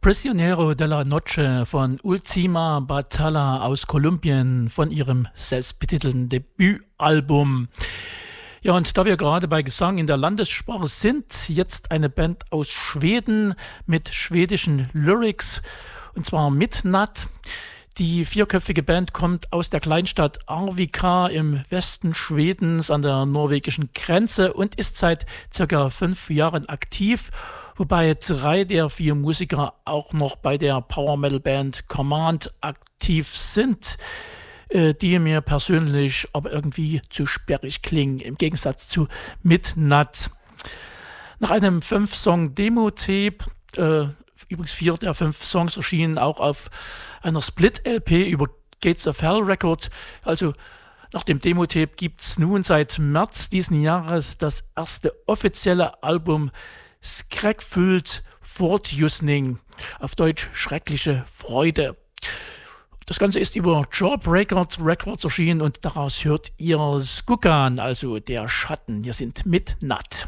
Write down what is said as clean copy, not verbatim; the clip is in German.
Prisionero de la Noche von Ultima Batalla aus Kolumbien von ihrem selbstbetitelten Debütalbum. Ja, und da wir gerade bei Gesang in der Landessprache sind, jetzt eine Band aus Schweden mit schwedischen Lyrics, und zwar Midnatt. Die vierköpfige Band kommt aus der Kleinstadt Arvika im Westen Schwedens an der norwegischen Grenze und ist seit circa 5 Jahren aktiv, wobei 3 der 4 Musiker auch noch bei der Power-Metal-Band Command aktiv sind, die mir persönlich aber irgendwie zu sperrig klingen, im Gegensatz zu Midnatt. Nach einem 5-Song-Demo-Tape, übrigens 4 der 5 Songs erschienen auch auf einer Split-LP über Gates of Hell Records. Also nach dem Demo-Tape gibt es nun seit März diesen Jahres das erste offizielle Album Skräckfyllt Fortjustning, auf Deutsch schreckliche Freude. Das Ganze ist über Jawbreaker Records erschienen und daraus hört ihr Skuggan, also der Schatten. Wir sind Midnatt.